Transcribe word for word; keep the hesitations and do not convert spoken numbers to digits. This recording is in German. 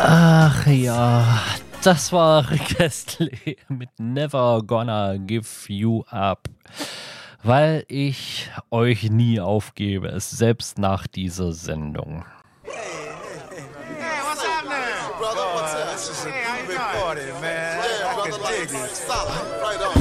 Ach ja, das war Rick Astley mit Never Gonna Give You Up. Weil ich euch nie aufgebe, selbst nach dieser Sendung. Hey, what's happening? Brother, what's up? This is a big party, man. Yeah, brother, like, stop. Right on.